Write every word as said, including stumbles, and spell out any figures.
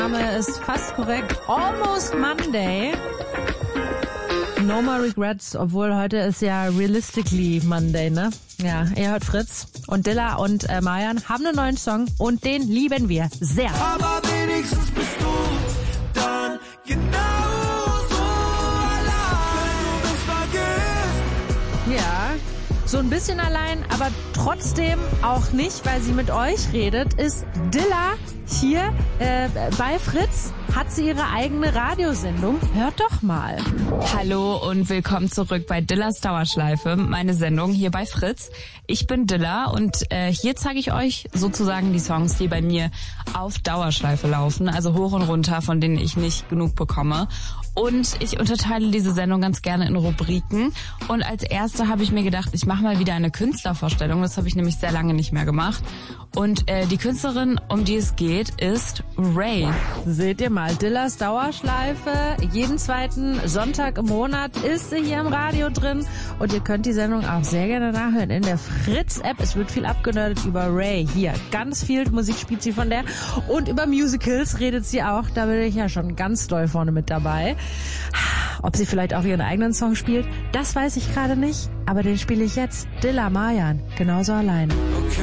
Name ist fast korrekt. Almost Monday. No more regrets, obwohl heute ist ja realistically Monday, ne? Ja, ihr hört Fritz und Dilla und äh, Marjan haben einen neuen Song und den lieben wir sehr. Aber wenigstens bist du dann genauso allein, wenn du mich vergisst. Ja, so ein bisschen allein, aber trotzdem auch nicht, weil sie mit euch redet, ist Dilla hier äh, bei Fritz. Hat sie ihre eigene Radiosendung? Hört doch mal. Hallo und willkommen zurück bei Dillas Dauerschleife, meine Sendung hier bei Fritz. Ich bin Dilla und äh, hier zeige ich euch sozusagen die Songs, die bei mir auf Dauerschleife laufen, also hoch und runter, von denen ich nicht genug bekomme. Und ich unterteile diese Sendung ganz gerne in Rubriken. Und als erste habe ich mir gedacht, ich mache mal wieder eine Künstlervorstellung. Das habe ich nämlich sehr lange nicht mehr gemacht. Und äh, die Künstlerin, um die es geht, ist Ray. Seht ihr mal, Dillas Dauerschleife. Jeden zweiten Sonntag im Monat ist sie hier im Radio drin. Und ihr könnt die Sendung auch sehr gerne nachhören in der Fritz-App. Es wird viel abgenördet über Ray. Hier, ganz viel Musik spielt sie von der. Und über Musicals redet sie auch. Da bin ich ja schon ganz doll vorne mit dabei. Ob sie vielleicht auch ihren eigenen Song spielt, das weiß ich gerade nicht. Aber den spiele ich jetzt. Dilla Marjan, genauso allein.